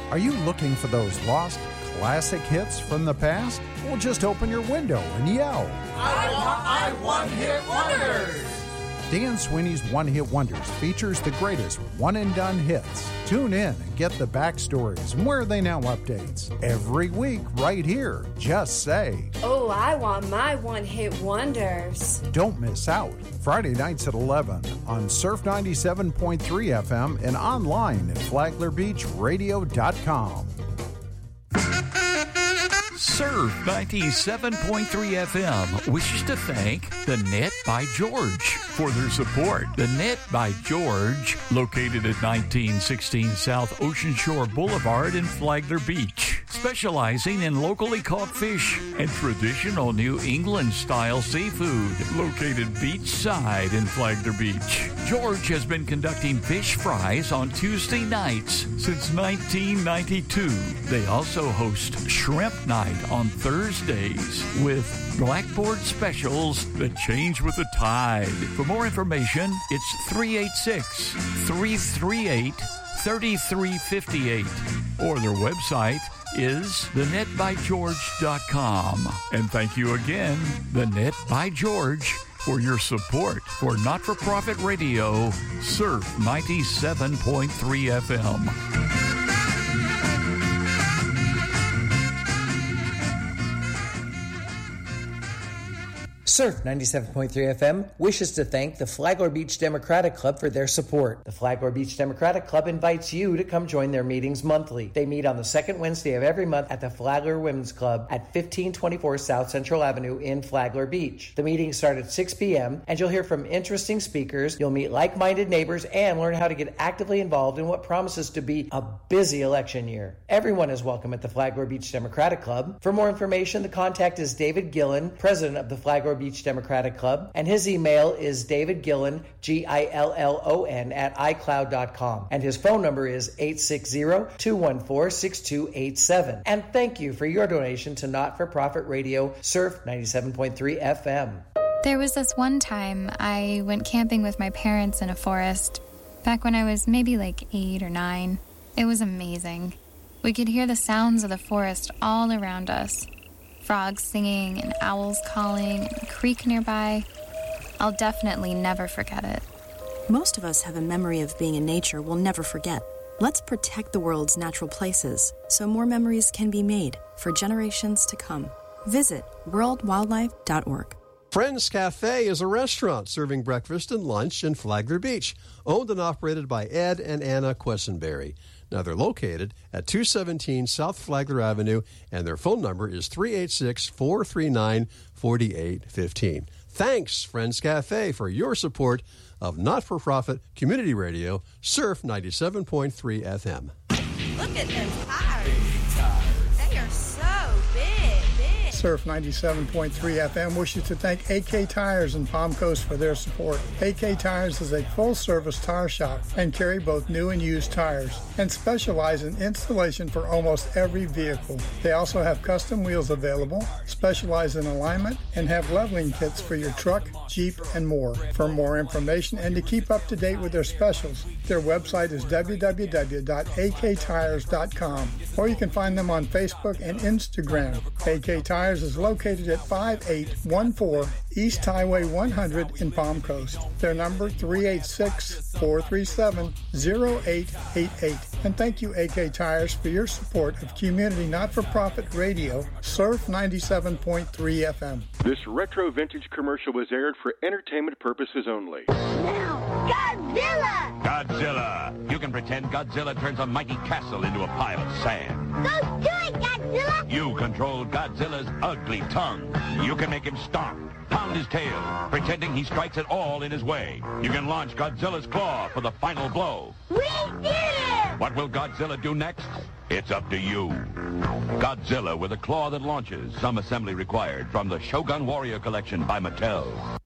Are you looking for those lost classic hits from the past? Well, just open your window and yell, I want Hit Wonders! Dan Sweeney's One Hit Wonders features the greatest one-and-done hits. Tune in and get the backstories and Where Are They Now updates every week right here. Just say, oh, I want my One Hit Wonders. Don't miss out. Friday nights at 11 on Surf 97.3 FM and online at FlaglerBeachRadio.com. Surf 97.3 FM wishes to thank The Net by George for their support. The Net by George, located at 1916 South Ocean Shore Boulevard in Flagler Beach, specializing in locally caught fish and traditional New England-style seafood, located beachside in Flagler Beach. George has been conducting fish fries on Tuesday nights since 1992. They also host Shrimp Night on Thursdays with blackboard specials that change with the tide. For more information, it's 386-338-3358 or their website is thenetbygeorge.com. And thank you again, The Net by George, for your support for not-for-profit radio, Surf 97.3 FM. Surf 97.3 FM wishes to thank the Flagler Beach Democratic Club for their support. The Flagler Beach Democratic Club invites you to come join their meetings monthly. They meet on the second Wednesday of every month at the Flagler Women's Club at 1524 South Central Avenue in Flagler Beach. The meetings start at 6 p.m. and you'll hear from interesting speakers, you'll meet like-minded neighbors, and learn how to get actively involved in what promises to be a busy election year. Everyone is welcome at the Flagler Beach Democratic Club. For more information, the contact is David Gillen, president of the Flagler Beach Democratic Club, and his email is davidgillen, Gillon, at iCloud.com, and his phone number is 860-214-6287. And thank you for your donation to not-for-profit radio, Surf 97.3 FM. There was this one time I went camping with my parents in a forest, back when I was maybe like 8 or 9. It was amazing. We could hear the sounds of the forest all around us. Frogs singing and owls calling and a creek nearby. I'll definitely never forget it. Most of us have a memory of being in nature we'll never forget. Let's protect the world's natural places so more memories can be made for generations to come. Visit worldwildlife.org. Friends Cafe is a restaurant serving breakfast and lunch in Flagler Beach, owned and operated by Ed and Anna Quessenberry. Now, they're located at 217 South Flagler Avenue, and their phone number is 386-439-4815. Thanks, Friends Cafe, for your support of not-for-profit community radio, Surf 97.3 FM. Look at those tires. They are so big. Surf 97.3 FM wishes to thank AK Tires in Palm Coast for their support. AK Tires is a full-service tire shop and carry both new and used tires and specialize in installation for almost every vehicle. They also have custom wheels available, specialize in alignment, and have leveling kits for your truck, Jeep, and more. For more information and to keep up to date with their specials, their website is www.aktires.com, or you can find them on Facebook and Instagram. AK Tires is located at 5814 East Highway 100 in Palm Coast. Their number 386-437-0888. And thank you, AK Tires, for your support of community not-for-profit radio, Surf 97.3 FM. This retro vintage commercial was aired for entertainment purposes only. Now, Godzilla! Godzilla! You can pretend Godzilla turns a mighty castle into a pile of sand. Go do it, Godzilla! You control Godzilla's ugly tongue. You can make him stomp, pound his tail, pretending he strikes it all in his way. You can launch Godzilla's claw for the final blow. We did it! What will Godzilla do next? It's up to you. Godzilla with a claw that launches. Some assembly required from the Shogun Warrior Collection by Mattel.